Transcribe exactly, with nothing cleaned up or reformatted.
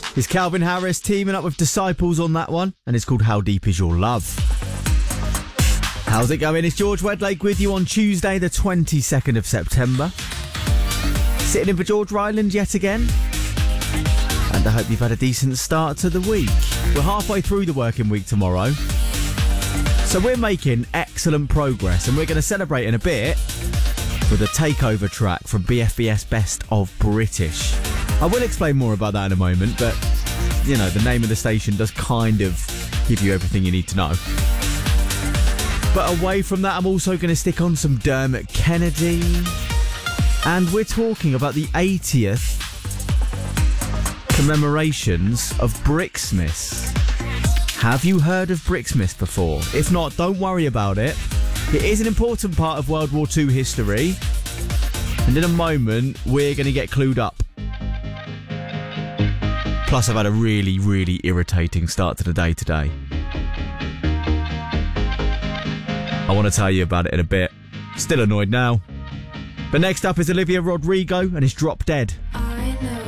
It's Calvin Harris teaming up with Disciples on that one, and it's called How Deep Is Your Love. How's it going? It's George Wedlake with you on Tuesday, the twenty-second of September. Sitting in for George Ryland yet again. And I hope you've had a decent start to the week. We're halfway through the working week tomorrow. So we're making excellent progress, and we're going to celebrate in a bit with a takeover track from B F B S Best of British. I will explain more about that in a moment, but, you know, the name of the station does kind of give you everything you need to know. But away from that, I'm also going to stick on some Dermot Kennedy. And we're talking about the eightieth commemorations of Brixmas. Have you heard of Brixmas before? If not, don't worry about it. It is an important part of World War Two history. And in a moment, we're going to get clued up. Plus, I've had a really, really irritating start to the day today. I want to tell you about it in a bit. Still annoyed now. But next up is Olivia Rodrigo and it's Drop Dead. I know